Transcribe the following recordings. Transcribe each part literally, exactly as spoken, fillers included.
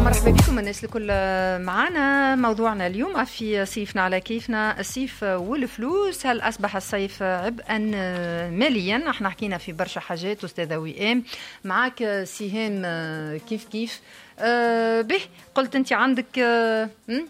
مرحبا بكم الناس الكل معنا. موضوعنا اليوم في صيفنا على كيفنا، الصيف والفلوس. هل أصبح الصيف عبئا ماليا؟ احنا حكينا في برشا حاجات. أستاذة وئام معاك سهام كيف كيف أه به قلت أنت عندك أه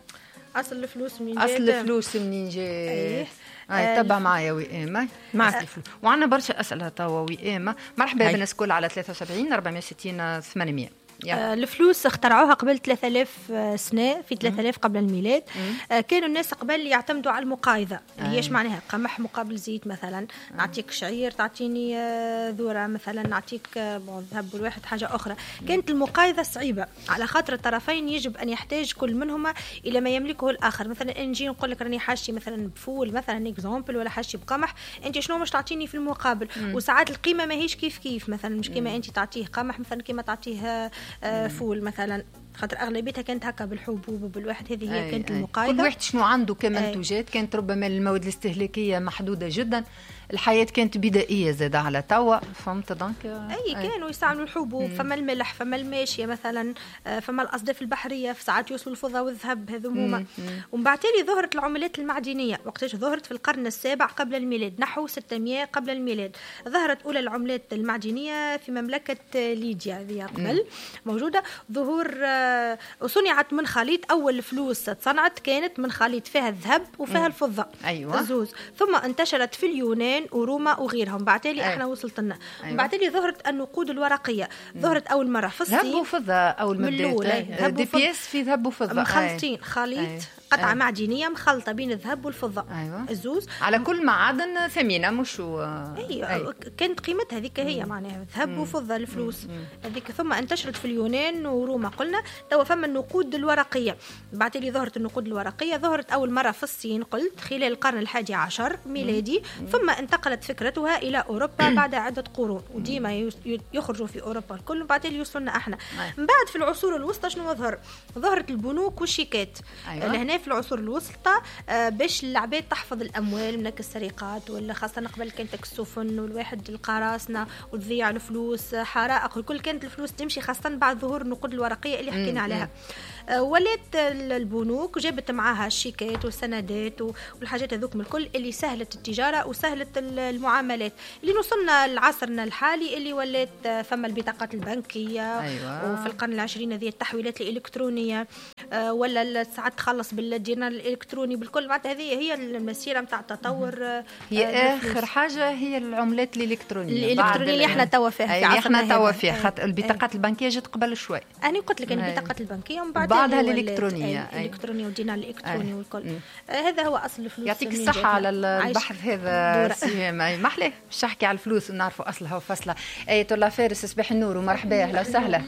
أصل الفلوس منين جات؟ أصل الفلوس منين جات؟ أيه. آه تبع معايا وئام معك الفلوس. وعندنا برشا أسئلة توا وئام. مرحبا بالناس الكل على ثلاثة وسبعين أربعمية وستين ثمانمية. آه الفلوس اخترعوها قبل ثلاثة آلاف سنة، في ثلاثة آلاف قبل الميلاد. آه كانوا الناس قبل يعتمدوا على المقايضة اللي هيش معناها قمح مقابل زيت مثلا. آه. نعطيك شعير تعطيني آه ذرة مثلا، نعطيك آه ذهب والواحد حاجة أخرى. كانت المقايضة صعيبة على خاطر الطرفين يجب أن يحتاج كل منهما إلى ما يملكه الآخر. مثلا نجي نقول لك راني حاشي مثلا بفول مثلا إكزامبل ولا حاشي بقمح، أنت شنو مش تعطيني في المقابل؟ مم. وساعات القيمة ما هيش كيف كيف، مثلا مش كيما أنت تعطيه قمح مثلا كيما تعطيه آه فول مثلا، خاطر اغلبيتها كانت هكا بالحبوب وبالواحد. هذه هي كانت المقايضه. كل واحد شنو عنده كمنتوجات. كانت ربما المواد الاستهلاكيه محدوده جدا، الحياه كانت بدائيه زاده على توا، فهمت دونك. اي كانوا يستعملوا الحبوب، فما الملح فما الماشيه مثلا، فما الاصداف البحريه، في ساعات يوصلوا الفضه والذهب هذو هما. ومن بعد تالي ظهرت العملات المعدنيه. وقتاش ظهرت؟ في القرن السابع قبل الميلاد، نحو ستمائة قبل الميلاد. ظهرت اولى العملات المعدنيه في مملكه ليديا هذه قبل موجوده. ظهور وصنعت من خليط. أول فلوس تصنعت كانت من خليط فيها الذهب وفيها الفضة. أيوة. الزوز. ثم انتشرت في اليونان وروما وغيرهم. بعدين أيوة. احنا وصلت لنا. أيوة. بعدين ظهرت النقود الورقية. مم. ظهرت أول مرة في الصين. ذهب وفضة أول مدة. دي بيس في ذهب وفضة مخلطين. خليط. أيوة. قطعة أيوة. معدنية مخلطة بين الذهب والفضة. أيوة. الزوز على كل معدن ثمينة مش و... أيوة. أيوة. كانت قيمتها هذيك هي معناها ذهب وفضة الفلوس هذيك. ثم انتشرت في اليونان وروما قلنا. توا فما النقود الورقية. بعد اللي ظهرت النقود الورقية ظهرت أول مرة في الصين قلت خلال القرن الحادي عشر ميلادي. ثم انتقلت فكرتها إلى أوروبا بعد عدة قرون، وديما يخرجوا في أوروبا الكل. بعد اللي يوصلنا احنا من بعد في العصور الوسطى شنو ظهر؟ ظهرت البنوك والشيكات. أيوة. لهنا في العصور الوسطى باش العباد تحفظ الأموال من السرقات، ولا خاصة قبل كانت السفن والواحد القراصنة وتضيع الفلوس حرائق والكل. كانت الفلوس تمشي خاصة بعد ظهور النقود الورقية اللي حكينا عليها. ولات البنوك وجابت معاها الشيكات والسندات والحاجات هذوك من الكل اللي سهلت التجارة وسهلت المعاملات. اللي وصلنا لعصرنا الحالي اللي ولات فما البطاقات البنكية. أيوة. وفي القرن العشرين هذه التحويلات الإلكترونية، ولا ساعات تخلص بالدينار الإلكتروني بالكل. معناتها هذه هي المسيرة متاع التطور. هي آخر حاجة هي العملات الإلكترونية الإلكترونية اللي احنا توا فيها. أي احنا توا فيها خاطر البطاقات البنكية جت قبل شوي. أنا قلت لك البطاقات البنكية ومن بعد بعدها الإلكترونية. الإلكترونية والدينار الإلكتروني والكل. آه هذا هو أصل الفلوس. يعطيك الصحة على البحث هذا سهام. أي محلاه مش نحكي على الفلوس ونعرفوا أصلها وفصلها. أي طلع فارس صباح النور ومرحبا أهلا وسهلا.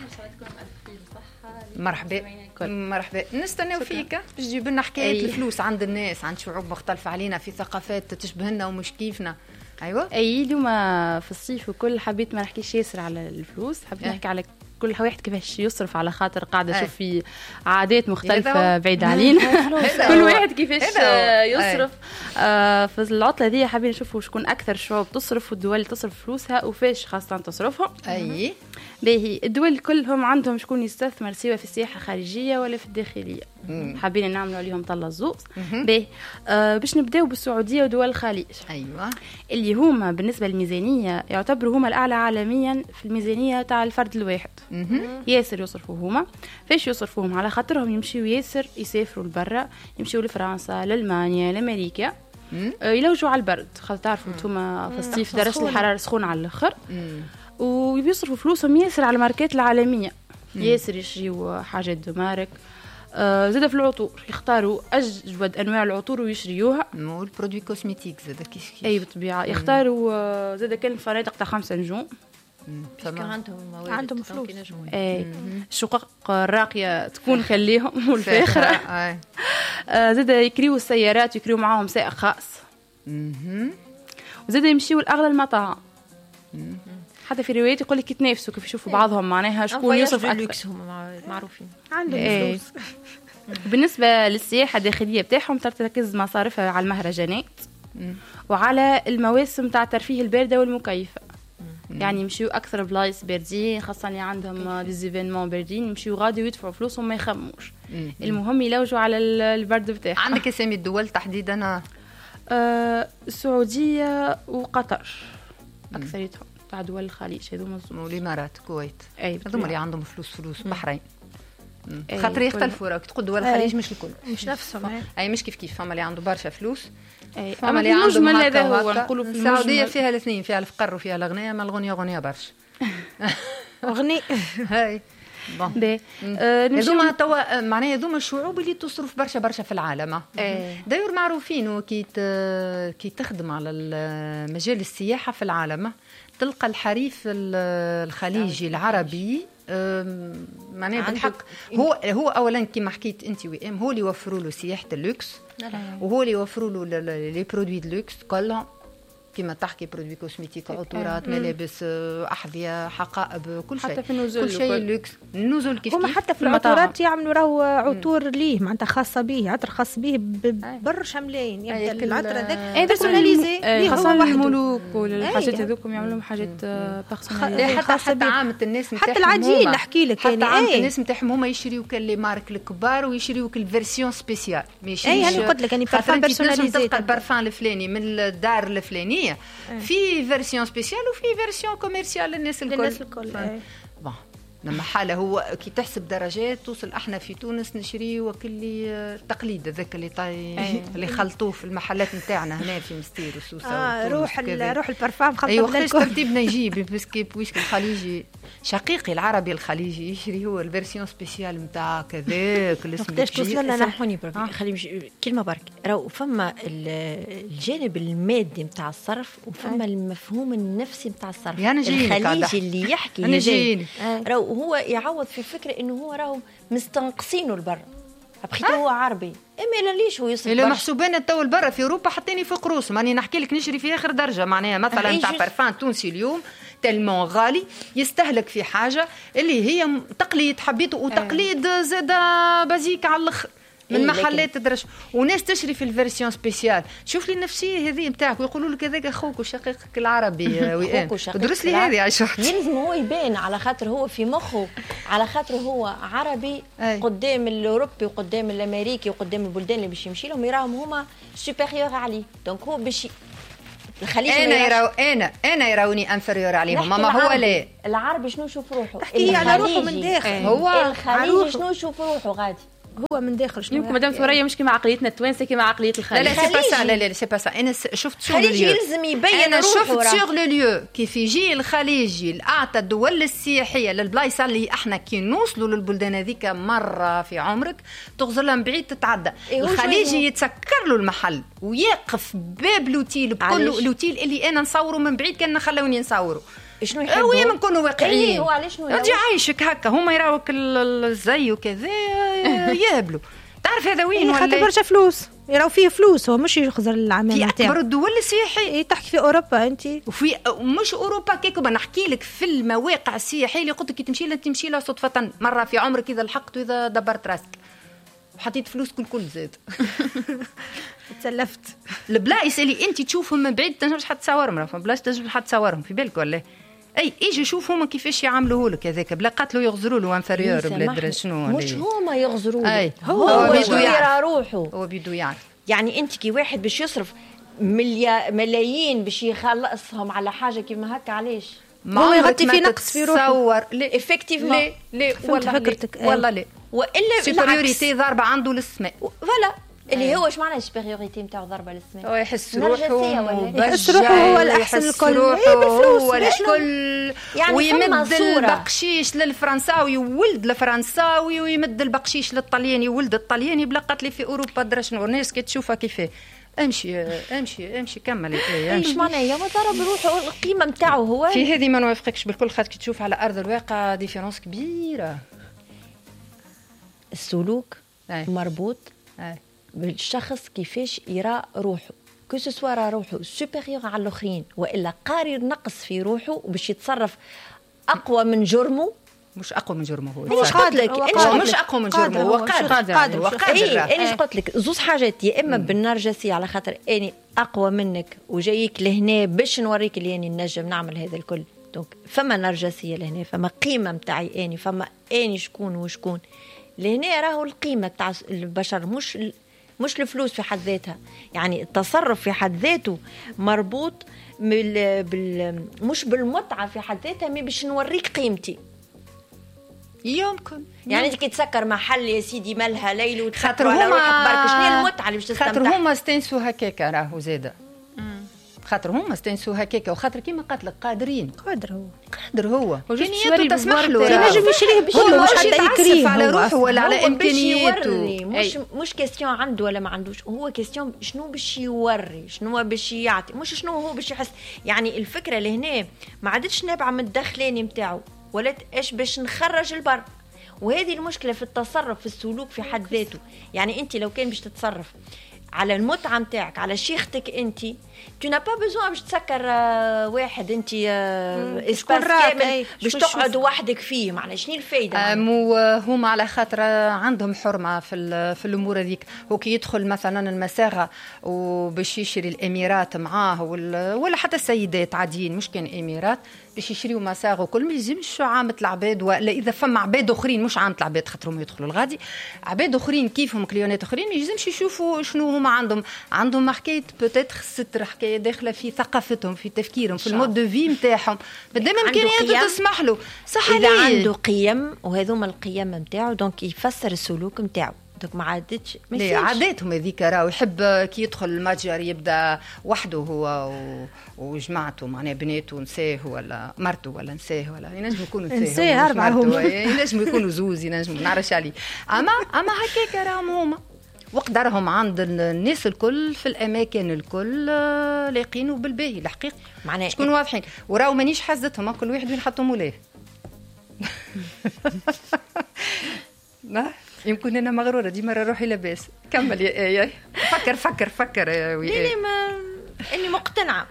مرحبا مرحبا. نستناو فيك باش تجيب لنا حكاية أي. الفلوس عند الناس، عند شعوب مختلفة علينا، في ثقافات تشبهنا ومش كيفنا. ايوه. اي اليوم في الصيف وكل حبيت ما نحكيش ياسر على الفلوس، حبيت نحكي على كل واحد كيفاش يصرف، على خاطر قاعده اشوف في عادات مختلفه بعيده علينا. كل واحد كيفاش يصرف. آه في العطله هذه حابين نشوفوا شكون اكثر شعوب تصرف والدول اللي تصرف فلوسها وفاش خاصه تصرفهم. اي باهي الدول كلهم عندهم شكون يستثمر سواء في السياحه الخارجيه ولا في الداخليه. مم. حابين نعملوا عليهم طله الزوز. باهي آه باش نبداو بالسعوديه ودول الخليج. ايوه اللي هما بالنسبه للميزانيه يعتبروا هما الاعلى عالميا في الميزانيه تاع الفرد الواحد. مم. ياسر يصرفوا هما. فاش يصرفوهم؟ على خاطرهم يمشيوا ياسر يسافروا لبرا، يمشيوا لفرنسا لألمانيا لأمريكا. آه يلوجوا على البرد، خاطر تعرفوا انتم في الصيف درجه الحراره سخونه على الاخر. ويصرفوا فلوسهم ياسر على الماركات العالميه. مم. ياسر يشريوا حاجات دمارك. آه زاد في العطور يختاروا اجود انواع العطور ويشريوها. مو البرودوي كوزميتيك زاد كيف كيف. اي بالطبيعه يختاروا. آه زاد كان فنادق تاع خمسة نجوم. عندهم عندهم فلوس. اي الشقق الراقيه تكون خليهم والفاخره. آه زاد يكريوا السيارات يكريوا معاهم سائق خاص. وزاد يمشيوا لاغلى المطاعم. حتى في روايات يقول لك يتنافسوا كيف يشوفوا بعضهم معناها شكون يصرف اكثر. هم معروفين عندهم ايه. فلوس. بالنسبه للسياحه الداخليه بتاعهم تركز مصاريفها على المهرجانات وعلى المواسم تاع الترفيه البارده والمكيفه. يعني يمشيو اكثر بلايص باردين، خاصه اللي عندهم دي زيفينمون باردين يمشيو غادي ويدفعوا فلوسهم ما يخموش. المهم يلوجوا على البرد بتاعهم. عندك اسامي الدول تحديدا؟ آه السعوديه وقطر اكثريتهم تاع دول الخليج هذوما، والامارات الكويت اي هذوما اللي عندهم فلوس فلوس بحرين. خاطر يختلفوا، راك تقول دول الخليج مش الكل مش نفسهم، اي مش كيف كيف. فما اللي عنده برشا فلوس، اي فما اللي عندهم هكا هو نقولوا في السعوديه فيها الاثنين، فيها الفقر وفيها الغنيه، ما الغنيه غنيه برشا. غني هاي بون هذوما توا معناها هذوما الشعوب اللي تصرف برشا برشا في العالم. داير معروفين وكي كي تخدم على مجال السياحه في العالم تلقى الحريف الخليجي العربي معناها بالحق هو هو اولا كما حكيت انت وام، هو اللي يوفروا له سياحه اللوكس، وهو اللي يوفروا له لي برودوي دو لوكس كلهم، كما تحكي برودوي كوسميتيك، عطورات، ملابس، احذيه، حقائب، كل شيء، حتى في النزول كل شيء لوكس، النزول كيف هما حتى في العطورات يعملوا راهو عطور ليه معناتها خاصه به، عطر خاص به برشا ملايين، يبدا العطر هذاك بيرسوناليزي ليه هو وحده. الملوك والحاجات هذوكم يعملوا لهم حاجات بيرسوناليزي، حتى حتى عامه الناس حتى العاديين نحكي لك يعني، حتى عامه الناس نتاعهم هما يشريوا كل لي مارك الكبار ويشريوا كل الفيرسيون سبيسيال، ماشي اي انا قلت لك يعني بارفان بيرسوناليزي، تلقى البارفان الفلاني من الدار الفلانيه في فيرسيون سبيسيال وفي فيرسيون كوميرسيال للناس الكل. للناس الكل بون لما حاله هو كي تحسب درجات توصل احنا في تونس نشري وكل التقليد هذاك اللي طاي اللي خلطوه في المحلات نتاعنا هنا في مستير وسوسه اه روح روح البارفان خلطه ايوه خاص ترتيبنا يجيب باسكو بويسك الخليجي شقيقي العربي الخليجي يشري هو الفيرسيون سبيسيال نتاع كذاك اللي اسمه توصلنا. سامحوني برك خليني كلمه برك، راهو فما الجانب المادي نتاع الصرف وفما المفهوم النفسي نتاع الصرف. الخليجي اللي يحكي راهو هو يعوض في فكره انه هو راهو مستنقصينه لبرا، بخيت هو عربي اما ليش هو يصرف برا محسوبين تو لبرا في اوروبا حاطيني في قروص، ماني نحكي لك نشري في اخر درجه، معناها مثلا تاع بارفان تونسي اليوم تلمون غالي يستهلك في حاجه اللي هي تقليد حبيته وتقليد زاد بازيك على الاخر من إيه محلات تدرش، وناس تشري في الفيرسيون سبيسيال. شوف لي النفسيه هذه نتاعك ويقولوا لك هذاك اخوك وشقيقك العربي وئام درس لي هذه عشان يلزم هو يبان على خاطر هو في مخه على خاطر هو عربي أي. قدام الاوروبي وقدام الامريكي وقدام البلدان اللي باش يمشي لهم يراهم هما سوبيريور عليه، دونك هو باش الخليج انا يراو انا انا يراوني انفيريور عليهم، ما هو لا العربي شنو يشوف روحه، تحكي على روحه من داخل هو الخليجي شنو يشوف روحه غادي هو من داخل شنو يمكن مدام ثريا مش كيما عقليتنا التوانسه كيما عقليه الخليج. لا لا سي با سا، لا لا سي با سا. انا شفت سور لو الخليج يلزم يبين انا شفت سور لو ليو كيف يجي الخليجي الاعطى الدول السياحيه للبلايص اللي احنا كي نوصلوا للبلدان هذيك مره في عمرك تغزر لها من بعيد تتعدى. إيه الخليجي يتسكر له المحل ويقف باب لوتيل بكل لوتيل اللي انا نصوره من بعيد كان خلوني نصوره. شنو يحبوا؟ وين نكونوا واقعيين؟ إيه هو علاش شنو يجي عايشك هكا هما يراوك الزي وكذا يهبلوا. تعرف هذا وين ولا خاطر برشا فلوس يراو فيه فلوس، هو مش يخزر العمل نتاعو في اكبر الدول السياحيه. إيه تحكي في اوروبا انت وفي مش اوروبا كيك بنحكي لك في المواقع السياحيه اللي قلت لك كي تمشي لها تمشي لها صدفه مره في عمرك اذا لحقت واذا دبرت راسك وحطيت فلوس كل كل زاد تسلفت. البلايص اللي انت تشوفهم من بعيد تنجمش حد تصورهم، بلاش تنجم حد تصورهم في بالك ولا اي ايجي شوف هما كيفاش يعاملوه لك هذاك بلا قاتلوا يغزروا له انفيريور بلا درا شنو مش هما يغزروا له، هو, هو بده يرى روحه، هو بده يعرف. يعني انت كي واحد باش يصرف ملايين باش يخلصهم على حاجه كيما هكا علاش هو يغطي في نقص في روحه؟ تصور لا افكتيفمون لا لا والله فكرتك والله لا والا سوبريوريتي ضاربه عنده للسماء فوالا اللي هو اش معنى السوبريوريتي نتاعو ضربه للسماء، هو يحس روحه يحس روحه هو الاحسن الكل هو الكل يعني ويمد البقشيش للفرنساوي وولد الفرنساوي ويمد البقشيش للطلياني وولد الطلياني بلا قتلي في اوروبا درا شنو الناس كي تشوفها كيفاه امشي امشي امشي كمل ايش معناها هو ضرب روحه القيمه نتاعو هو في هذه ما نوافقكش بالكل خاطر كي تشوف على ارض الواقع ديفيرونس كبيره. السلوك أي. مربوط أي. بالشخص كيفاش يرى روحه كو سوسوا راه روحه سوبيريور على الاخرين والا قاري نقص في روحه وباش يتصرف اقوى من جرمه. مش اقوى من جرمه هو مش قلت لك هو مش اقوى من جرمه هو قادر قادر هو قادر. اي انا قلت لك زوز حاجات، يا اما بالنرجسيه على خاطر اني اقوى منك وجايك لهنا باش نوريك اللي اني نجم نعمل هذا الكل دونك فما نرجسيه لهنا، فما قيمه نتاعي اني، فما اني شكون وشكون لهنا. راهو القيمه تاع البشر مش مش الفلوس في حد ذاتها، يعني التصرف في حد ذاته مربوط بال... بال... مش بالمتعه في حد ذاتها، مي باش نوريك قيمتي. يمكن يعني انت كي تسكر محل يا سيدي مالها ليل وتخاطر على روحك برك، شنو هي المتعه اللي باش تستمتع؟ خاطر هما استنسوا هكاك راهو زاده، خاطر هما استنسوا هكاك، وخاطر كيما قالت لك قادرين، قادر هو قادر هو امكانياته تسمح له، ينجم يشريه بشيء، مش حتى يكريه على روحه ولا على امكانياته. مش مش كيستيون عنده ولا ما عندوش، هو كيستيون شنو باش يوري، شنو باش يعطي، مش شنو هو باش يحس. يعني الفكره لهنا ما عادتش نابعه من الداخلاني نتاعو، ولا ايش باش نخرج البر. وهذه المشكله في التصرف في السلوك في حد ذاته. يعني انت لو كان باش تتصرف على المتعه نتاعك، على شيختك انت، تو نا با بيزون باش تسكر واحد انت اسباس كامل باش تقعد وحدك فيه. معناها شنو الفايده؟ مو هما على خاطر عندهم حرمه في في الامور هذيك. هو كي يدخل مثلا المساغه وباش يشري الاميرات معاه، ولا حتى السيدات عاديين مش كان اميرات باش يشريوا مساغ وكل، ما يلزمش عامة العباد، ولا اذا فما عباد اخرين مش عامة العباد خاطرهم يدخلوا الغادي، عباد اخرين كيفهم كليونات اخرين ما يلزمش يشوفوا شنو هما عندهم. عندهم حكايه بوتيتر ستر، حكايه داخله في ثقافتهم، في تفكيرهم، في المود دو في نتاعهم، مادام امكانياته تسمح له. صح، اذا عنده قيم وهذوما القيم نتاعو دونك يفسر السلوك نتاعو. دوك ما عادتش ليه عاداتهم هذيك. راهو يحب كي يدخل المتجر يبدا وحده هو وجماعته، معناه بناته نساه ولا مرته ولا نساه، ولا ينجم يكونوا نساه اربعه هما، ينجم يكونوا زوز، ينجم ما نعرفش عليه. اما اما هكاك راهم هما وقدرهم عند الناس الكل في الاماكن الكل لاقينوا بالباهي الحقيقه، معناه شكون واضحين. وراهو مانيش حزتهم، كل واحد وين حطوا مولاه. يمكن انا مغروره ديما روحي لاباس. كمل يا ايه، فكر فكر فكر يا وي. ما اني مقتنعه.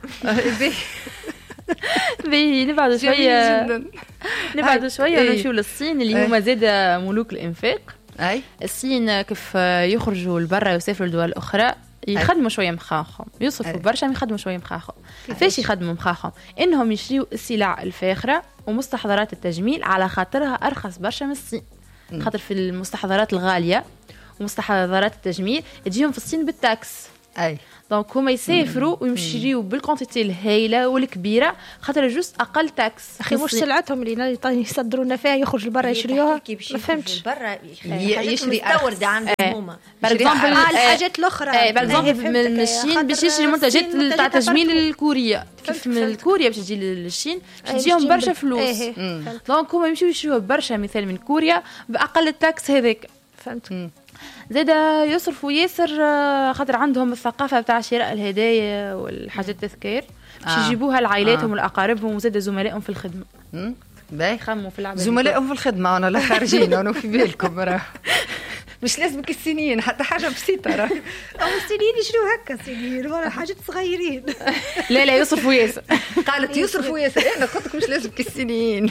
بي نبعد شويه نبعد شويه ونمشيو للصين اللي هما زاد ملوك الانفاق. اي الصين كيف يخرجوا لبرا ويسافروا لدول اخرى يخدموا شويه مخاخهم، يصرفوا برشا يخدموا شويه مخاخهم. كيفاش يخدموا مخاخهم؟ انهم يشريوا السلع الفاخره ومستحضرات التجميل على خاطرها ارخص برشا من الصين، خاطر في المستحضرات الغاليه ومستحضرات التجميل تجيهم في الصين بالتاكس. اي دونك هما يسافروا ويمشيوا بالكونتيتي الهائله والكبيره خاطر جوست اقل تاكس. اخي مش سلعتهم اللي يصدرونا فيها يخرج لبرا يشريوها، ما فهمتش برا يشري مستورده عندهم هما على الحاجات الاخرى. اي باغ من الصين باش يشري منتجات تاع تجميل الكوريه، كيف من الكوريا باش تجي للصين باش تجيهم برشا فلوس. دونك هما يمشيو يشريوها برشا مثال من كوريا باقل التاكس هذاك. فهمت. زاد يصرفوا ياسر خاطر عندهم الثقافه بتاع شراء الهدايا والحاجات التذكار باش آه. يجيبوها لعائلاتهم آه. ولأقاربهم وزاد زملائهم في الخدمه. باهي يخموا في العباد زملائهم في الخدمه. انا لا خارجين انا في بالكم راه مش لازم كالسنين، حتى حاجه بسيطه راه او السنين يشريوا هكا سنين ولا حاجات صغيرين. لا لا يصرفوا ياسر. قالت يصرفوا ياسر، انا قلت لكم مش لازم كالسنين.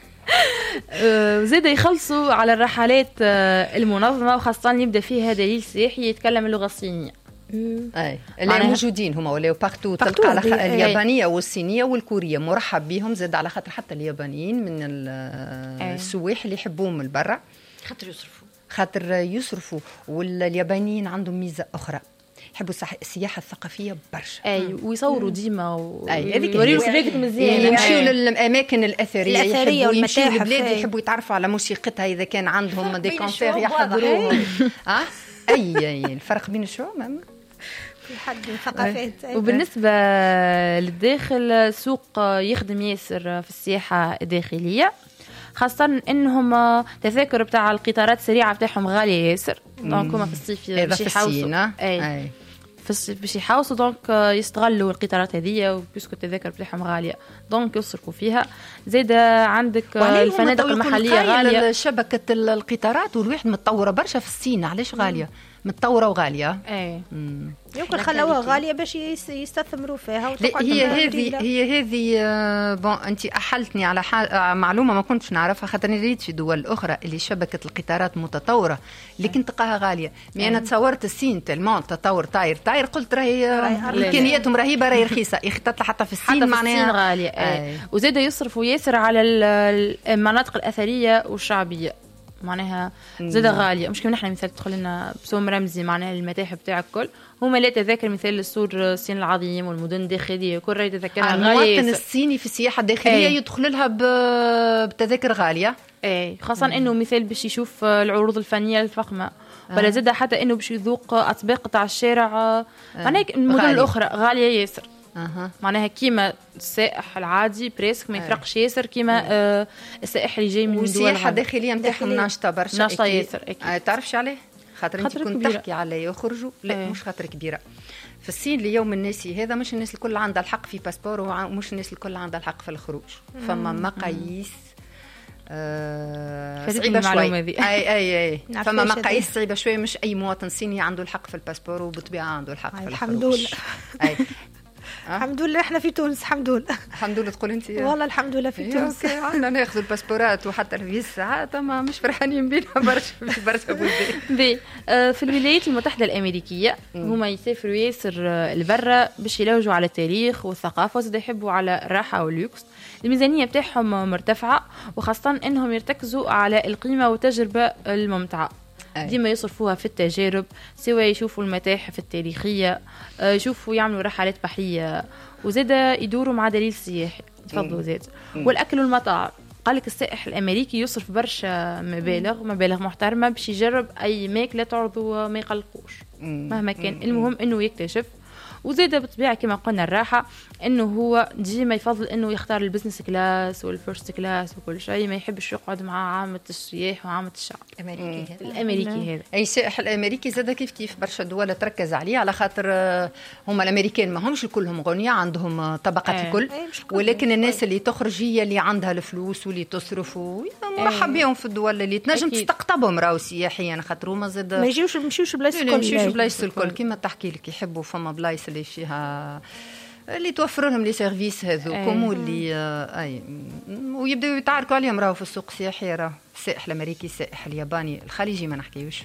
زاد يخلصوا على الرحلات المنظمه، وخاصه اللي يبدا فيها دليل سياحي يتكلم اللغه الصينيه. اي اللي موجودين هما ولاو بارتو، تلقى على اليابانيه والصينيه والكوريه مرحب بهم. زاد على خاطر حتى اليابانيين من السواح اللي يحبوهم من برا خاطر يصرفوا خاطر يصرفوا واليابانيين عندهم ميزه اخرى، يحبوا السياحه الثقافيه برشا. اي ويصوروا ديما ويوريوا سباكت مزيان، يمشيوا للاماكن الاثريه يحبوا يمشيوا للبلاد، يحبوا يتعرفوا على موسيقتها اذا كان عندهم دي كونسير يحضروهم. اه اي الفرق بين الشعوب في حد الثقافات. وبالنسبه للداخل سوق يخدم ياسر في السياحه الداخليه، خاصة انهم تذاكر بتاع القطارات السريعة بتاعهم غالية ياسر. دونك هما في الصيف باش يحوسوا اي في الصيف باش يحوسوا، دونك يستغلوا القطارات هذية وبيسكو التذاكر بتاعهم غالية دونك يصرفوا فيها. زيد عندك الفنادق المحلية غالية. شبكة القطارات والواحد متطورة برشا في الصين، علاش غالية؟ متطوره وغاليه. ايه يمكن خلوها غاليه باش يستثمروا فيها. لا هي هذه هي هذه بون انت احلتني على معلومه ما كنتش نعرفها، خاطر ريت في دول اخرى اللي شبكه القطارات متطوره لكن تلقاها غاليه. مي انا تصورت الصين تلمون تطور طاير طاير قلت راهي امكانياتهم رهيبه راهي رخيصه، يا اخي تطلع حتى في الصين معناها غاليه. آه. وزاد يصرفوا ياسر على المناطق الاثريه والشعبيه معناها زاد غاليه. مش كما نحن مثال تدخل لنا بسوم رمزي معناها المتاحف تاعك كل هما لا تذاكر مثال السور الصين العظيم والمدن الداخليه كل راهي تذكرها غاليه. المواطن الصيني في السياحه الداخليه ايه. يدخل لها بتذاكر غاليه ايه، خاصه مم. انه مثال باش يشوف العروض الفنيه الفخمه ولا آه. زاد حتى انه باش يذوق اطباق تاع الشارع آه. معناها المدن غالي. الاخرى غاليه ياسر. أه. معناها كيما السائح العادي بريسك ما يفرقش ياسر كيما آه السائح اللي جاي من دول السياحه الداخليه نتاعهم ناشطه برشا ناشطه ياسر. آه تعرفش عليه خاطر انت كنت تحكي عليه يخرجوا لا أه. مش خاطر كبيره. في الصين اليوم الناسي هذا مش الناس الكل عندها الحق في باسبور ومش الناس الكل عندها الحق في الخروج. فما مقاييس آه صعيبه شوي. اي اي اي فما مقاييس صعيبه شوي، مش اي مواطن صيني عنده الحق في الباسبور وبالطبيعه عنده الحق في الخروج. الحمد لله. الحمد لله احنا في تونس الحمد لله. الحمد لله تقول انت والله الحمد لله في تونس عندنا ناخذ الباسبورات وحتى الفيزات ما مش فرحانين بينا برشا برشا بلدان. في الولايات المتحده الامريكيه هما يسافروا ياسر لبرا باش يلوجوا على التاريخ والثقافه وزاد يحبوا على الراحه واللوكس. الميزانيه بتاعهم مرتفعه وخاصه انهم يرتكزوا على القيمه والتجربه الممتعه. ديما يصرفوها في التجارب، سواء يشوفوا المتاحف التاريخية، يشوفوا يعملوا رحلات بحرية وزاد يدوروا مع دليل سياحي. تفضلوا زاد. والأكل والمطاعم قالك السائح الأمريكي يصرف برشا مبالغ مبالغ محترمة باش يجرب أي ماكلة تعرضوا ما يقلقوش مهما كان. المهم إنه يكتشف. وزاد بالطبيعه كما قلنا الراحه انه هو ديما يفضل انه يختار البزنس كلاس والفيرست كلاس وكل شيء، ما يحبش يقعد مع عامه السياح وعامه الشعب الامريكي هذا. الامريكي هذا اي السائح الامريكي زاد كيف كيف برشا دول تركز عليه على خاطر هم الامريكان ما همش كلهم غنية، عندهم طبقات أيه. الكل أيه ولكن الناس اللي تخرج هي اللي عندها الفلوس واللي تصرف مرحب بهم في الدول اللي تنجم تستقطبهم راهو سياحيا خاطر هما زاد ما يجيوش يمشيوش بلايص الكل يمشيوش بلايص الكل كيما تحكي لك يحبوا فما بلايص اللي فيها اللي توفر لهم لي سيرفيس هذوكم واللي اي ويبداو يتعاركوا عليهم راهو في السوق السياحي. راه السائح الامريكي السائح الياباني الخليجي ما نحكيوش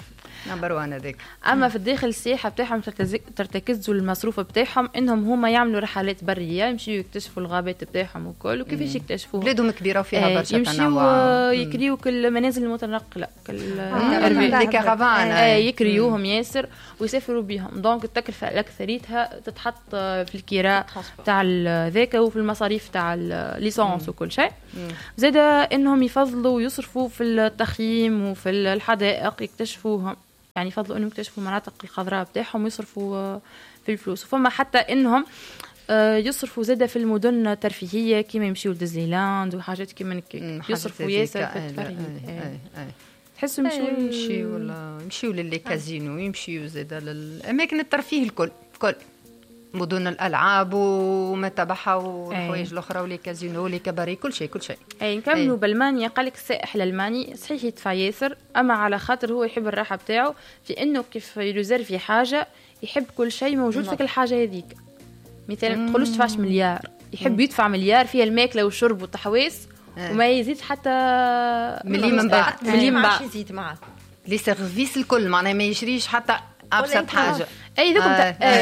نمبر واحد هذاك. اما في الداخل السياحه بتاعهم ترتكزوا المصروف بتاعهم انهم هما يعملوا رحلات بريه يمشيوا يكتشفوا الغابات بتاعهم وكل وكيفاش يكتشفوها. بلادهم كبيره وفيها برشا تنوع. يمشيوا يكريوا كل المنازل المتنقله كل لي كارافان يكريوهم ياسر ويسافروا بهم. دونك التكلفه الاكثريتها تتحط في الكراء تاع ذاك وفي المصاريف تاع الليسانس وكل شيء. زاد انهم يفضلوا ويصرفوا في التخييم وفي الحدائق يكتشفوهم، يعني يفضلوا انهم يكتشفوا المناطق الخضراء بتاعهم ويصرفوا في الفلوس. وفما حتى انهم يصرفوا زاده في المدن الترفيهيه كيما يمشيوا لديزنيلاند وحاجات كيما يصرفوا ياسر في الترفيه. تحسوا يمشيوا يمشيوا ولا يمشيوا للكازينو يمشيوا زاده للاماكن الترفيه الكل كل مدن الالعاب وما تبعها والحوايج الاخرى ولي كازينو ولي كباري كل شيء كل شيء. اي نكملوا بالمانيا. قالك السائح الالماني صحيح يدفع ياسر اما على خاطر هو يحب الراحه بتاعه في انه كيف يريزير في حاجه يحب كل شيء موجود في الحاجه هذيك. مثلا ما تقولوش تدفعش مليار، يحب مم. يدفع مليار فيها الماكله والشرب والتحواس آه. وما يزيد حتى ملي من بعد ملي من بعد يزيد معاه لي سيرفيس الكل معناها ما يشريش حتى ابسط حاجه. اي ذوك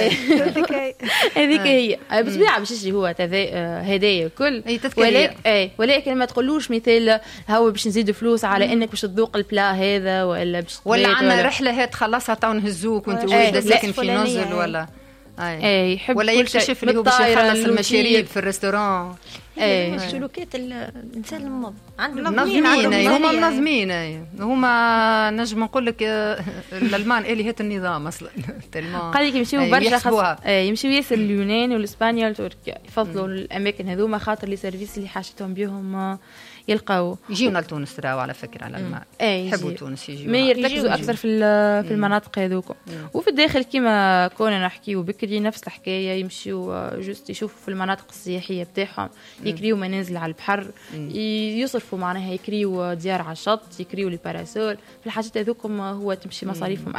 هذيك هي بالطبيعه باش يشري هو هدايا الكل ولكن اي ولكن ما تقولوش مثال هو باش نزيد فلوس على انك باش تذوق البلا هذا ولا باش ولا عندنا رحله هات خلصها تو نهزوك وانت واحده ساكن في نزل ولا اي يحب ولا يكتشف اللي هو باش يخلص المشاريب في الريستوران. ايه السلوكيات الانسان المنظم عندهم منظمين هما منظمين هما نجم نقول لك الالمان الهه النظام اصلا قال لك يمشيو برشا خاص يمشيو ياسر اليونان والاسبانيا وتركيا يفضلوا الاماكن هذوما خاطر لي سيرفيس اللي حاجتهم بهم يلقاو. يجيونا لتونس راهو على فكره على الالمان يحبوا تونس يجيو ما يرتكزوا اكثر في في المناطق هذوك. وفي الداخل كيما كنا نحكيو بكري نفس الحكايه يمشيو جوست يشوفوا في المناطق السياحيه بتاعهم يكريو منازل على البحر يصرفوا معناها يكريو ديار على الشط يكريو لي باراسول في الحاجات هذوكم هو تمشي مصاريفهم اكثر.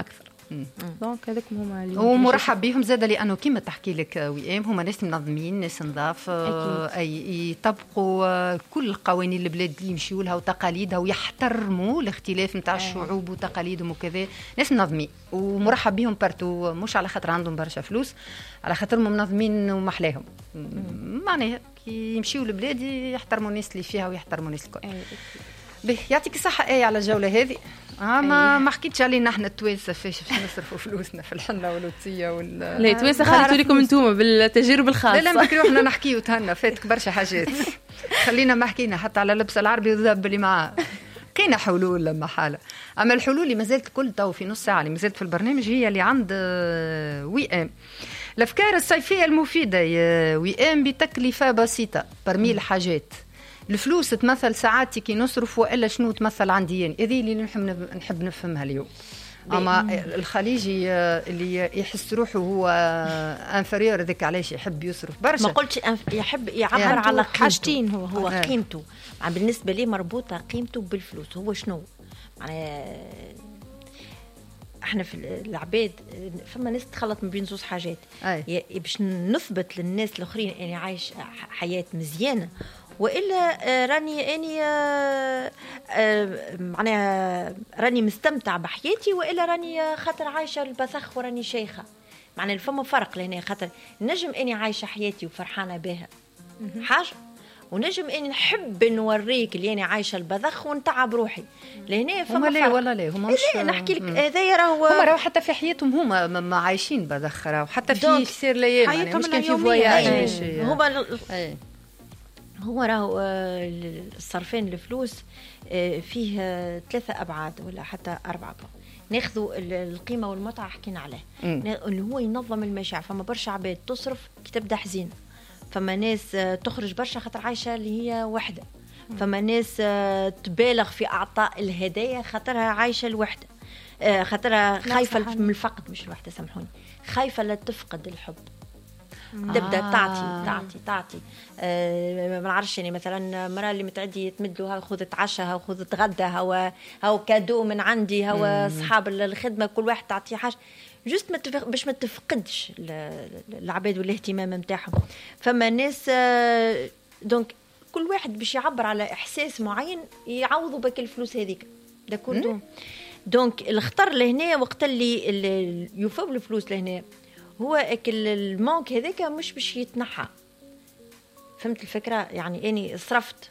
دونك هذوك هما اللي ومرحب بهم زاد، لانه كيما تحكي لك وئام هما ناس منظمين، ناس نظاف، اي يطبقوا كل قوانين البلاد اللي يمشيوا لها وتقاليدها ويحترموا الاختلاف نتاع الشعوب وتقاليدهم وكذا، ناس منظمين ومرحب بهم بارتو، مش على خاطر عندهم برشا فلوس، على خاطر منظمين ومحلاهم. معناها كي يمشيوا لبلاد يحترموا الناس اللي فيها ويحترموا الناس الكل. به يعطيك الصحة ايه على الجولة هذه. آه ما ما حكيتش علينا احنا التوانسة فاش باش نصرفوا فلوسنا في الحنة والوتية وال لا التوانسة خليتوا لكم انتوما بالتجارب الخاصة. لا لا بكري احنا نحكيو تهنا فاتك برشا حاجات. خلينا ما حكينا حتى على اللبس العربي والذهب اللي معاه. لقينا حلول لما حالة، اما الحلول اللي مازالت كل تو في نص ساعة اللي مازالت في البرنامج هي اللي عند وئام. الافكار الصيفية المفيدة يا وئام بتكلفة بسيطة برمي الحاجات. الفلوس تمثل ساعات كي نصرف والا شنو تمثل عندي يعني، هذه اللي نحب نحب نفهمها اليوم. اما الخليجي اللي يحس روحه هو انفيريور ذاك علاش يحب يصرف برشا. ما قلتش يحب يعبر يعني على حاجتين، هو هو آه. قيمته بالنسبه لي مربوطه قيمته بالفلوس. هو شنو معناها احنا في العباد فما ناس تخلط ما بين زوج حاجات، باش نثبت للناس الاخرين اني عايش حياه مزيانه والا راني اني معناها راني مستمتع بحياتي والا راني خاطر عايشه البذخ وراني شيخه. معناها فما فرق لهنا، خاطر نجم اني عايشه حياتي وفرحانه بها حاجه، ونجم اني نحب نوريك اللي انا عايشه البذخ ونتعب روحي. لهنا فما لا ولا لا هما مش نحكي لك هذايا راهو هما راهو حتى في حياتهم هما ما عايشين بذخ، راهو حتى في سير ليالي مش كان في فواياج. هما هو راهو الصرفين الفلوس فيه ثلاثة أبعاد ولا حتى أربعة. ناخذوا القيمة والمتعة حكينا عليه، اللي هو ينظم المشاعر. فما برشا عباد تصرف كي تبدا حزين، فما ناس تخرج برشا خاطر عايشة اللي هي وحدة، فما ناس تبالغ في أعطاء الهدايا خاطرها عايشة الوحدة، خاطرها خايفة من الفقد، مش الوحدة سامحوني، خايفة لا تفقد الحب. تبدا آه. تعطي تعطي تعطي آه ما نعرفش يعني مثلا مرة اللي متعدي تمد له خذ تعشى هاو خذ تغدى هاو هاو كادو من عندي هاو اصحاب الخدمه كل واحد تعطيه حاجه جست ما تفق... باش ما تفقدش العباد والاهتمام نتاعهم. فما ناس آه دونك كل واحد باش يعبر على احساس معين يعوضوا بك الفلوس هذيك ده كله. دونك الخطر لهنا وقت اللي, اللي يفوت الفلوس لهنا هو اكل المونك هذاك مش باش يتنحى. فهمت الفكره؟ يعني اني صرفت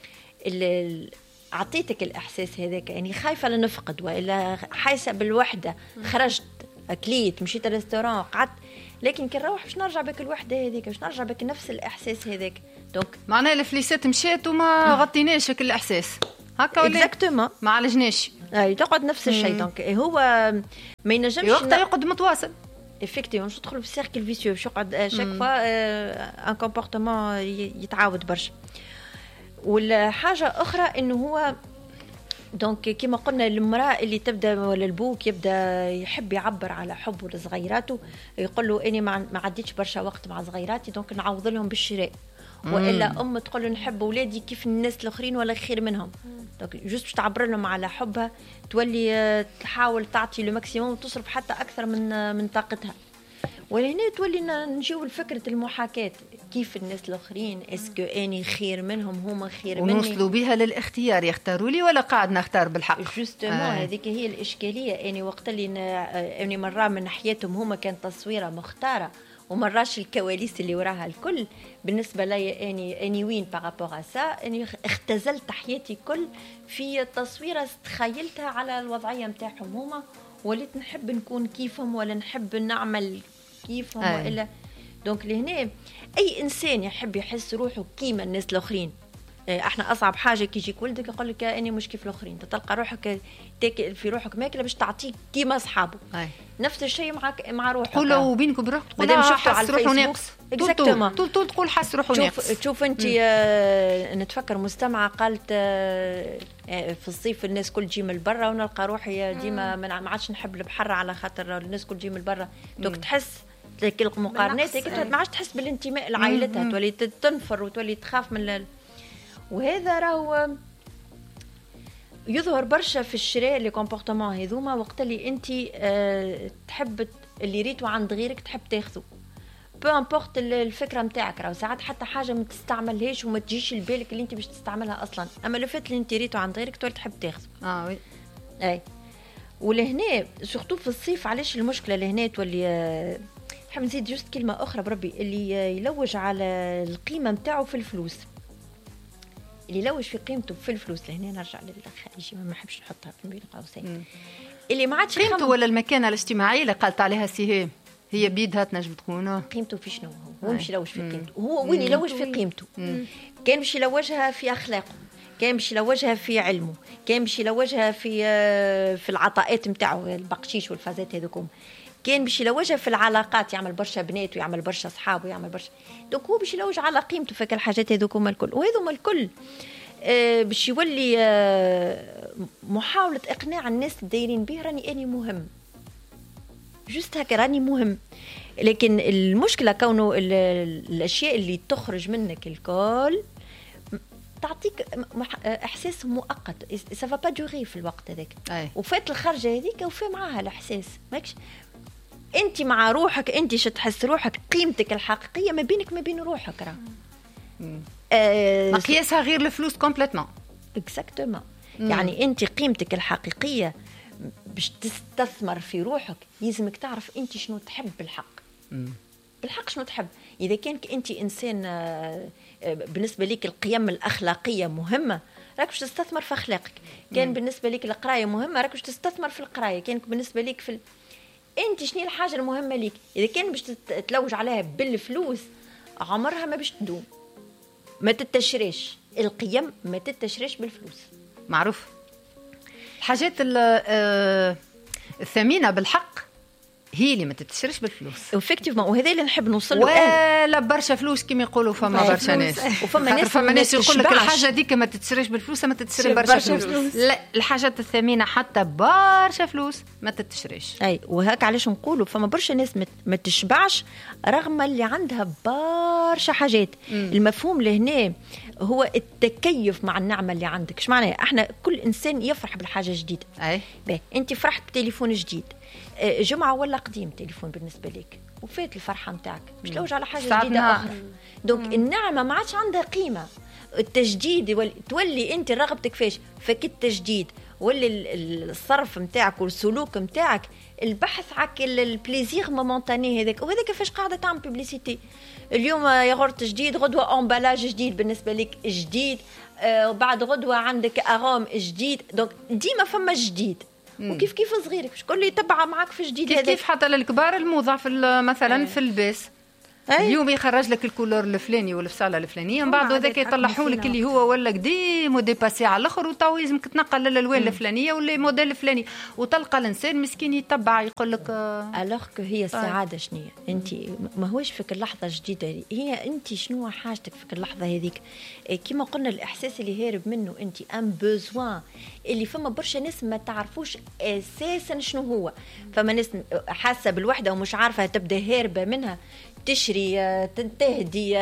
اعطيتك الاحساس هذاك، يعني خايفه لنفقد والا حاسه بالوحده، خرجت اكليت مشيت الريستوران قعدت، لكن كي نروح باش نرجع بك الوحده هذيك، باش نرجع بك نفس الاحساس هذاك. دونك معناها الفليسات مشات وما غطيناش هك الاحساس هكا ولا اكزاكتومون ما عالجناش. اي تقعد نفس الشيء. دونك هو ما ينجمش وقتها يقعد متواصل effectivement باش تدخل في سيركل فيسيو، باش يقعد شاك فوا ان كومبورتمون يتعاود برشا. والحاجه اخرى انه هو دونك كما قلنا المراه اللي تبدا ولا البوك يبدا يحب يعبر على حبه لصغيراته، يقول له اني ما عديتش برشا وقت مع صغيراتي دونك نعوض لهم بالشراء، والا ام تقول له نحب اولادي كيف الناس الاخرين ولا خير منهم. دونك جوست باش تعبر لهم على حبها تولي تحاول تعطي لو ماكسيموم وتصرف حتى اكثر من من طاقتها. ولهنا تولي نجيو لفكره المحاكاه، كيف الناس الاخرين اسكو اني خير منهم هما خير مني، ونوصلوا بها للاختيار، يختاروا لي ولا قاعد نختار بالحق. جوستومون آه. هذيك هي الاشكاليه. اني وقت اللي اني مره من ناحيتهم هما كانت تصويره مختاره ومراش الكواليس اللي وراها الكل بالنسبه لي اني اني وين بارابور سا اني اختزلت حياتي كل في تصويره تخيلتها على الوضعيه نتاعهم هما، وليت نحب نكون كيفهم ولا نحب نعمل كيفهم آه. والا دونك لهنا اي انسان يحب يحس روحه كيما الناس الاخرين. احنا اصعب حاجه كي يجيك ولدك يقول لك اني مش كيف الاخرين، تلقى روحك تاكل في روحك ماكله باش تعطيك كيما اصحابه. نفس الشيء معك مع روحك، قولوا وبينك وبروحك مادام شفتوا على الفيسبوك ناقص اكزاكتومون طول طول تقول حس روحه ناقص. تشوف انت آه نتفكر مستمعه قالت آه في الصيف الناس كل تجي من برا ونلقى روحي ديما ما عادش نحب البحر على خاطر الناس كل تجي من برا. دونك تحس تلك المقارنات ما عادش تحس بالانتماء لعائلتها، تولي تنفر وتولي تخاف من ال... وهذا راهو يظهر برشا في الشراء لي كومبورتمون هذوما وقت اللي انت أه تحب اللي ريتو عند غيرك تحب تاخذه بو امبورت الفكره نتاعك. راهو ساعات حتى حاجه ما تستعملهاش وما تجيش لبالك اللي انت باش تستعملها اصلا، اما لو فات اللي انت ريتو عند غيرك تولي تحب تاخذه. اه وي اي. ولهنا سورتو في الصيف علاش المشكله لهنا تولي نحب نزيد جوست كلمه اخرى بربي اللي يلوج على القيمه نتاعو في الفلوس، اللي يلوج في قيمته في الفلوس. لهنا نرجع للخارجي ما نحبش نحطها في بين قوسين، اللي ما عادش قيمته ولا المكانه الاجتماعيه اللي قالت عليها سي هي بيدها تنجم تكون قيمته في شنو هو هو مش يلوج في قيمته، هو وين يلوج في قيمته. مم. كان باش يلوجها في اخلاقه، كان باش يلوجها في علمه، كان باش يلوجها في في العطاءات نتاعو البقشيش والفازات هذوكم، كان باش يلوجها في العلاقات، يعمل برشا بنات ويعمل برشا اصحاب ويعمل برشا، دونك هو باش يلوج على قيمته في الحاجات هذوكم الكل. وهذوما الكل آه باش يولي آه محاوله اقناع الناس الدايرين به راني اني مهم، جست هكا راني مهم. لكن المشكله كونه الاشياء اللي تخرج منك الكل تعطيك احساس مؤقت، سافا با دوغي في الوقت هذاك، وفات الخرجه هذيك وفي معاها الاحساس ماكش انت مع روحك، انت شو تحس روحك قيمتك الحقيقيه ما بينك ما بين روحك راه آه مقياسها غير الفلوس كومبليتمون. اكزاكتومون. يعني انت قيمتك الحقيقيه باش تستثمر في روحك لازمك تعرف انت شنو تحب بالحق. مم. بالحق شنو تحب. اذا كانك انت انسان بالنسبه لك القيم الاخلاقيه مهمه راك باش تستثمر في اخلاقك، كان مم. بالنسبه لك القرايه مهمه راك باش تستثمر في القرايه، كان بالنسبه لك في ال... انت شنو الحاجه المهمه لك. اذا كان باش تتلوج عليها بالفلوس عمرها ما باش تدوم، ما تتشريش القيم، ما تتشريش بالفلوس. معروف. الحاجات الثمينه بالحق هي اللي ما تتشريش بالفلوس افكتيفمون، وهذا اللي نحب نوصل له. ولا برشا فلوس كما يقولوا فما برشا ناس وفما ناس فما ناس يقول لك الحاجه ديك ما تتشريش بالفلوس، ما تتشري برشا فلوس. فلوس لا، الحاجات الثمينه حتى برشا فلوس ما تتشريش. اي وهيك علاش نقولوا فما برشا ناس ما تشبعش رغم اللي عندها برشا حاجات. مم. المفهوم لهنا هو التكيف مع النعمه اللي عندك. ايش معناه؟ احنا كل انسان يفرح بالحاجه جديده. اي باهي انت فرحت بتليفون جديد جمعه ولا قديم تليفون بالنسبه لك وفات الفرحه نتاعك باش تلوج على حاجه جديده اخرى. دونك النعمه ما عادش عندها قيمه. التجديد تولي انت رغبتك فاش فك التجديد واللي الصرف نتاعك والسلوك نتاعك البحث على البليزير مومونتاني هذاك، وهذاك كيفاش قاعده تعمل بيبليسيتي. اليوم ياغورت جديد، غدوه امبالاج جديد بالنسبه لك جديد، وبعد غدوه عندك اروم جديد. دونك ديما فما جديد. وكيف كيف صغيرك شكون اللي يتبع معك في جديد كيف كيف حتى للكبار الموضه في مثلا في اللباس. أي. اليوم يخرج لك الكولور الفلاني والفصاله الفلانيه، من بعد هذاك يطلعوا لك اللي هو ولا قديم وديباسي على الاخر، وتو لازمك تنقل للالوان الفلانيه ولا الموديل الفلاني، وتلقى الانسان مسكين يتبع يقول لك الوغ كو هي السعاده شنو انت ما هوش فيك اللحظه الجديده هي انت شنو حاجتك فيك اللحظه هذيك. كما قلنا الاحساس اللي هارب منه انت ان بوزوان اللي فما برشا ناس ما تعرفوش اساسا شنو هو. فما ناس حاسه بالوحده ومش عارفه تبدا هاربه منها تشري تهدي.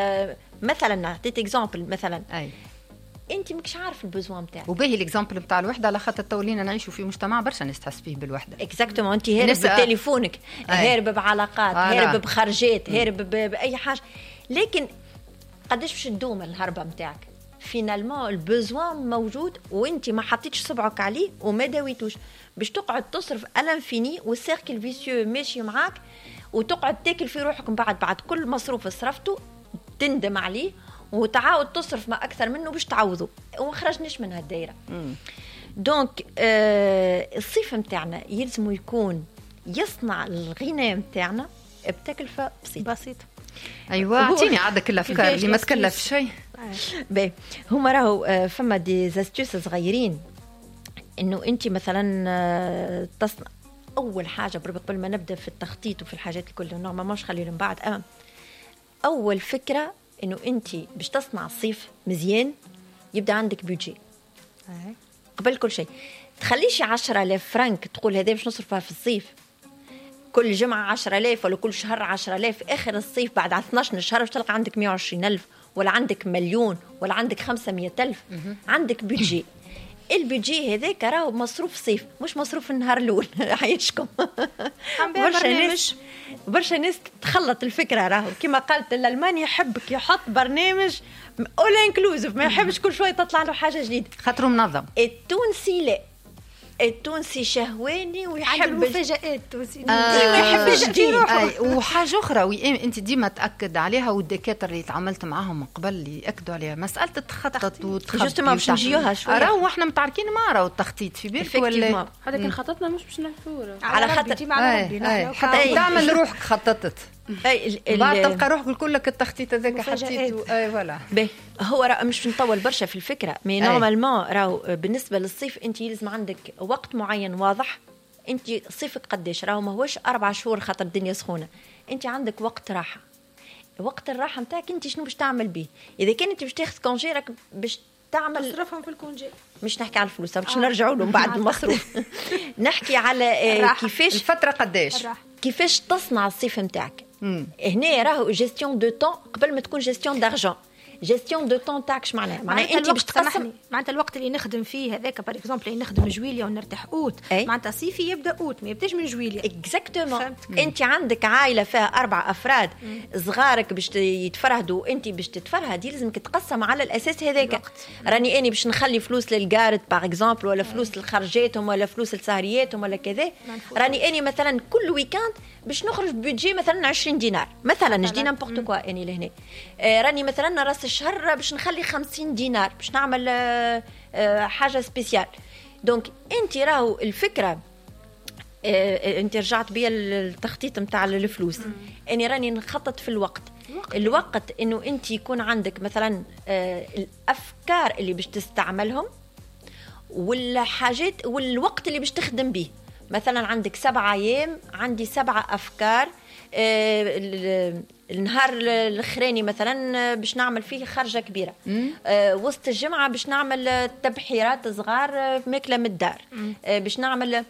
مثلا عطيت اكزامبل مثلا اي انت ماكش عارف البوزوان نتاعك. وباهي الاكزامبل نتاع الوحده على خاطر تولينا نعيشوا في مجتمع برشا ناس تحس فيه بالوحده. اكزاكتومون انت هارب بتليفونك، هارب بعلاقات، هارب بخرجات، هارب باي حاجه. لكن قداش باش تدوم الهربه نتاعك؟ فينالمون البوزوان موجود وانت ما حطيتش صبعك عليه وما داويتوش، باش تقعد تصرف الانفيني والسيركل فيسيو ماشي معاك، وتقعد تاكل في روحك من بعد بعد كل مصروف صرفته تندم عليه وتعاود تصرف ما اكثر منه باش تعوضه، وما خرجناش من هالدائره. دونك آه الصيف نتاعنا يلزم يكون يصنع الغنى نتاعنا بتكلفه بسيطه بسيطه. ايوه اعطيني عندك الافكار اللي ما تكلف شيء. باهي هما راهو فما دي زاستيوس صغيرين انه انت مثلا تصنع اول حاجه بربي قبل ما نبدا في التخطيط وفي الحاجات الكل نورمال ماش خليهم بعد. امام اول فكره انه انت باش تصنع الصيف مزيان يبدا عندك بيدجي قبل كل شيء. تخليش عشرة آلاف فرنك تقول هذا باش نصرفها في الصيف كل جمعه عشرة آلاف ولا كل شهر عشرة آلاف. اخر الصيف بعد اثناش شهر باش تلقى عندك مية وعشرين ألف ولا عندك مليون ولا عندك خمسمية ألف. عندك بيدجي البيجي هذاك راهو مصروف صيف مش مصروف النهار الاول. عايشكم برشا ناس برشا ناس تخلط الفكره. راهو كما قالت الالماني يحبك يحط برنامج اول انكلوزيف، ما يحبش كل شويه تطلع له حاجه جديده، خاطره منظم. التونسي لا، التونسي شهواني ويحب المفاجآت. التونسي ديما يحب جديد. وحاجه اخرى وي انت ديما تاكد عليها، والدكاتره اللي تعاملت معاهم من قبل اللي ياكدوا عليها مساله التخطط والتخطيط. جوستومون باش نجيوها شويه. راهو احنا متعاركين مع راهو التخطيط في بالك ولا هذاك اللي خططنا مش باش نعرفوه على خاطر مع ربي حتى تعمل روحك خططت بعد تلقى روحك بقول لك التخطيط هذاك حطيته. اي فوالا هو راه مش نطول برشا في الفكره، مي نورمالمون راهو بالنسبه للصيف انت لازم عندك وقت معين واضح. انت صيفك قداش؟ راهو ماهوش اربع شهور خاطر الدنيا سخونه، انت عندك وقت راحه. وقت الراحه نتاعك انت شنو باش تعمل به؟ اذا كان انت باش تاخذ كونجي راك باش تعمل تصرفهم في الكونجي. مش نحكي على الفلوس باش آه. نرجعوا له بعد المصروف. نحكي على كيفاش الفتره قداش كيفاش تصنع الصيف نتاعك. هنا راهو جيستيون دو طون قبل ما تكون جيستيون دارجون. جيستيون دو طون تاعك اش معناها؟ معناها انت باش تقسم معناتها الوقت اللي نخدم فيه هذاك بار اكزومبل اللي نخدم جويليا ونرتاح اوت، معناتها صيفي يبدا اوت ما يبداش من جويليا. اكزاكتومون. انت عندك عائله فيها اربع افراد صغارك باش يتفرهدوا، انت باش تتفرهدي لازمك تقسم على الاساس هذاك. راني اني باش نخلي فلوس للجارد باغ اكزومبل ولا فلوس لخرجاتهم ولا فلوس لسهرياتهم ولا كذا. راني اني مثلا كل ويكاند باش نخرج ببيدجي مثلا عشرين دينار مثلا، نجدي نامبورط كوا اني لهنا. آه راني مثلا راس الشهر باش نخلي خمسين دينار باش نعمل آه آه حاجه سبيسيال. دونك انت راهو الفكره آه انت رجعت بيا التخطيط نتاع الفلوس. اني راني نخطط في الوقت. الوقت, الوقت انه انت يكون عندك مثلا آه الافكار اللي باش تستعملهم والحاجات والوقت اللي باش تخدم به. مثلا عندك سبعة ايام عندي سبعة افكار. آه النهار الاخراني مثلا باش نعمل فيه خرجه كبيره. آه وسط الجمعه باش نعمل تبحيرات صغار ماكله من الدار. آه باش نعمل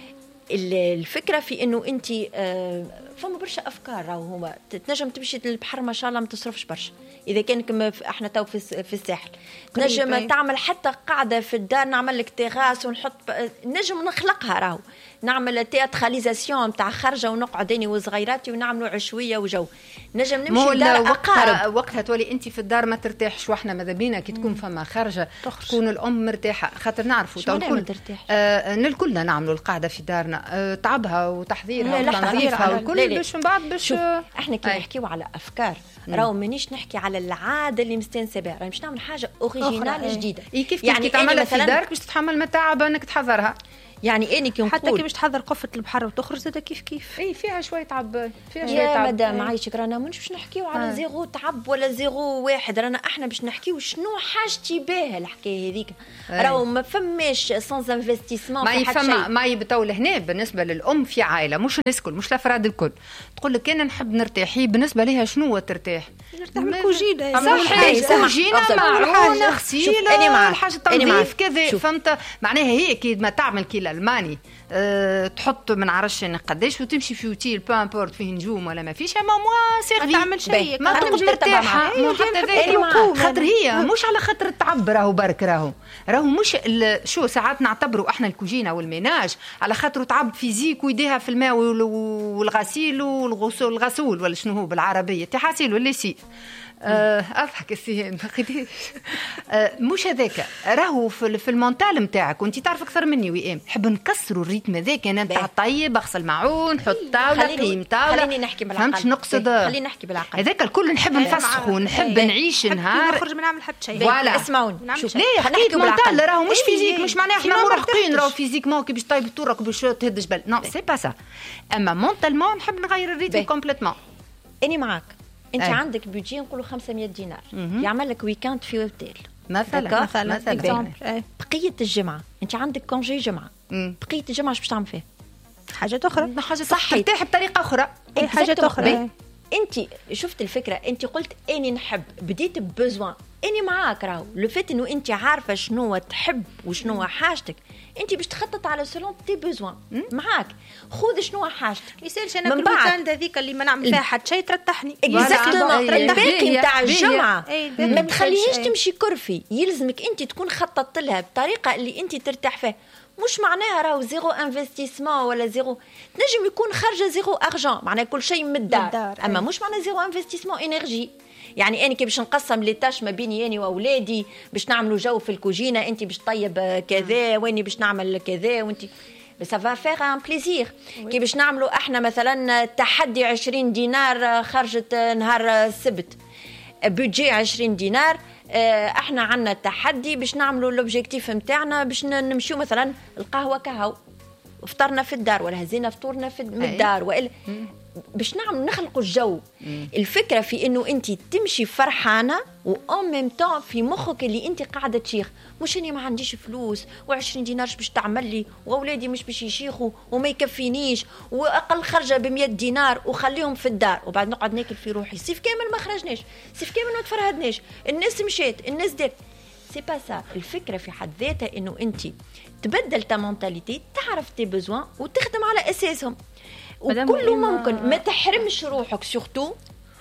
الفكره في انه انت آه فما برشا افكار. راهو هما تنجم تمشي للبحر ما شاء الله ما تصرفش برشا. اذا كان كما احنا تو في, في الساحل نجم تعمل حتى قاعده في الدار، نعمل لك تيغاس ونحط نجم نخلقها. راهو نعمل تياتراليزاسيون نتاع خرجه ونقعد اني وصغيراتي ونعملوا عشويه وجو. نجم نمشي لدار اقارب. وقتها تولي انت في الدار ما ترتاحش. واحنا ماذا بينا كي تكون فما خرجه تكون الام مرتاحه خاطر نعرفوا تو الكل آه الكلنا نعملوا القاعده في دارنا آه تعبها وتحضيرها وتنظيفها والكل باش من بعد باش احنا كي نحكيو على افكار راهو مانيش نحكي على العاده اللي مستانسه بها، راهي باش نعمل حاجه اوريجينال جديده. إيه كيف يعني تعملها في دارك باش تتحمل متاعب انك تحضرها. يعني اني كي نقول حتى كي باش تحضر قفه البحر وتخرج زاد كيف كيف اي فيها شويه تعب فيها شويه تعب. يا مدام عايشك رانا مش باش نحكيو على زيرو تعب ولا زيرو واحد، رانا احنا باش نحكيو شنو حاجتي بها الحكايه هذيك. راهو ما فماش سانز انفستيسمون ما يفهم ما يبتو لهنا. بالنسبه للام في عائله مش الناس الكل مش الافراد الكل تقول لك انا نحب نرتاحي. بالنسبه لها شنو ترتاح؟ نرتاح من الكوجينه كوجينه معجون غسيل حاجه تنظيف كذا. فهمت معناها هي كي ما تعمل كي الالماني أه تحط من عرش قداش وتمشي في اوتيل بو امبورت فيه نجوم ولا ما فيش. اما موا سيرفي ما تعمل شيء ما تقدر ترتاح خاطر هي مش على خاطر التعب. راهو برك راهو راهو مش شو ساعات نعتبروا احنا الكوجينه والميناج على خاطر تعب فيزيك ويديها في الماء والغسيل والغسول الغسول ولا شنو هو بالعربيه تحاسيل ولا سي اضحك السيان خديش أه مش هذاك. راهو في, في المونتال نتاعك وانت تعرف اكثر مني وئام نحب نكسروا الريتم هذاك. انا نتاع طيب اغسل معون حط طاوله قيم طاوله. خليني نحكي بالعقل. فهمت نقصد؟ خليني نحكي بالعقل. هذاك الكل نحب نفسخ ونحب نعيش نهار نخرج ما نعمل حتى شيء. فوالا اسمعوني شوف ليه حكيت مونتال راهو مش فيزيك. مش معناها احنا مراهقين راهو فيزيكمون كي باش طيب طرق باش تهد جبل. نو سي با سا. اما مونتالمون نحب نغير الريتم كومبليتمون. اني معاك. انت أي. عندك بيجي نقولوا خمسمية دينار مم. يعمل لك ويكاند في اوتيل مثلا مثلا, مثلاً. بقيه الجمعه انت عندك كونجي جمعه. مم. بقيه الجمعه ايش باش تعمل فيه؟ حاجه اخرى حاجه صح ترتاح بطريقه اخرى. اي حاجه اخرى. انت شفت الفكره. انت قلت اني نحب بديت ببزوان. اني معاك راهو لو فات انه انت عارفه شنو تحب وشنو حاجتك انت باش تخطط على سولون تي بوزوان معاك. خذ شنو حاجتك. يسالش انا كل ويكاند هذيك اللي ما نعمل فيها حتى شيء ترتحني اكزاكتومون. الباكي نتاع الجمعه ما تخليهاش تمشي كرفي. يلزمك انت تكون خططت لها بطريقه اللي انت ترتاح فيها. مش معناها راهو زيرو انفستيسمون ولا زيرو، نجم يكون خارجه زيرو ارجون، معناها كل شيء من الدار، اما مش معناها زيرو انفستيسمون انرجي. يعني انا كي باش نقسم لي تاش ما بيني انا واولادي باش نعملوا جو في الكوجينه، انت باش طيب كذا واني باش نعمل كذا وانت بس سافا فيغ ان بليزير. كي باش نعملوا احنا مثلا تحدي عشرين دينار خرجت نهار السبت، بودجي عشرين دينار، احنا عندنا تحدي باش نعملوا لوبجيكتيف نتاعنا باش نمشيو مثلا القهوه كهو فطرنا في الدار ولا هزينا فطورنا في الدار والا باش نعمل نخلقوا الجو. الفكره في انه انت تمشي فرحانه وأم ميم طون في مخك اللي انت قاعده تشيخ، مش اني ما عنديش فلوس وعشرين دينار باش تعمل لي واولادي مش باش يشيخوا وما يكفينيش واقل خرجه بمية دينار وخليهم في الدار وبعد نقعد ناكل في روحي. صيف كامل ما خرجناش، صيف كامل ما تفرهدناش، الناس مشات الناس داك. سي با سا. الفكره في حد ذاتها انه انت تبدل تا مونتاليتي، تعرف تي بوزوان وتخدم على اساسهم، وكله ممكن ما تحرمش روحك سورتو،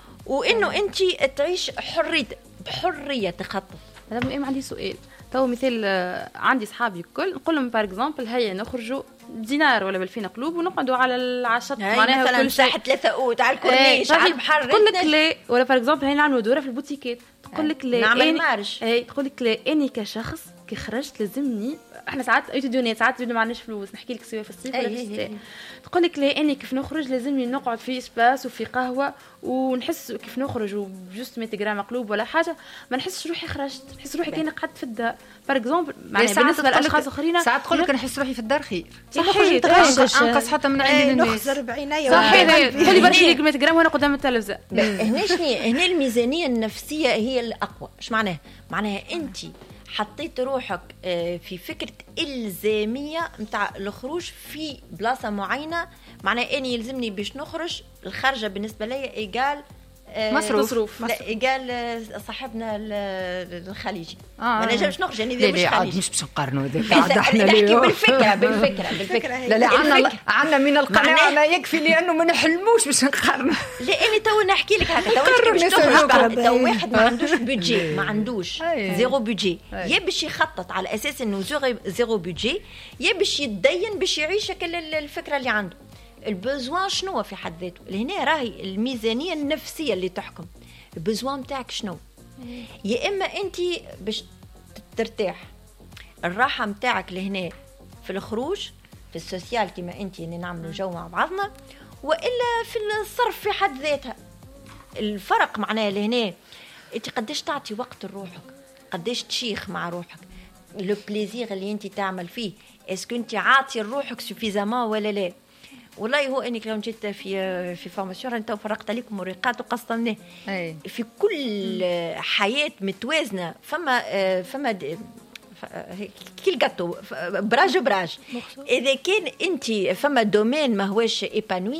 وانه انت تعيش حريه بحريه تخطط. مدام عندي سؤال. تو مثال عندي صحابي الكل نقول لهم بار اكزومبل هيا نخرجوا بدينار ولا بالفين قلوب ونقعدوا على العشاء معناها كل ساحه ثلاثه اوت على الكورنيش على البحر. تقول لك لا، ولا بار اكزومبل هيا نعملوا دوره في البوتيكات، تقول لك لا نعمل مارج. اي تقول لك لا اني كشخص كي خرجت لازمني، احنا ساعات ايتوديونات ساعات ما عندناش فلوس، نحكي لك سواء في الصيف ولا في الشتاء، تقول لك لا اني كيف نخرج لازمني نقعد في اسباس وفي قهوه ونحس كيف نخرج وجوست مية غرام مقلوب ولا حاجه ما نحسش روحي خرجت، نحس روحي كأني قعدت في الدار. بار اكزومبل معناها بالنسبه لاشخاص اخرين ساعات تقول لك نحس روحي في الدار خير، صحيح انقص حتى من عند الناس نخزر بعينيا صحيح. تقولي برشي لي مية غرام وانا قدام التلفزه. هنا شنو هنا الميزانيه النفسيه هي الاقوى. ايش معناها؟ معناها انت حطيت روحك في فكرة إلزامية متاع الخروج في بلاصة معينة، معناها أني يلزمني باش نخرج الخرجة بالنسبة لي إيجال مصروف لا إيجال صاحبنا الخليجي آه ما نجمش نخرج يعني ذي مش خليجي. مش باش نقارنوا ذاك قاعد احنا نحكي بالفكرة بالفكرة بالفكرة لا لا عندنا عندنا من القناعة ما يكفي لأنه ما نحلموش باش نقارن. لأني تو نحكي لك هكا تو باش تخرج تو واحد ما عندوش بودجي ما عندوش زيرو بودجي، يا باش يخطط على أساس إنه زيرو بودجي، يا باش يتدين باش يعيش كل الفكرة اللي عنده. البزوان شنو في حد ذاته؟ لهنا راهي الميزانيه النفسيه اللي تحكم. البزوان نتاعك شنو؟ يا اما انت باش ترتاح الراحه نتاعك لهنا في الخروج في السوسيال كما انت اللي نعملوا جو مع بعضنا، والا في الصرف في حد ذاتها. الفرق معناه لهنا انت قداش تعطي وقت لروحك، قداش تشيخ مع روحك، لو بليزير اللي انت تعمل فيه اسكو انت عاطي لروحك سوفيزامون ولا لا. والله هو انك لو جيت في في فورماسيون انت فرقت عليكم ورقات وقسمناه في كل حياه متوازنه. فما فما كي الجاتو براج براج. اذا كان انت فما دومين ما هواش ايبانوي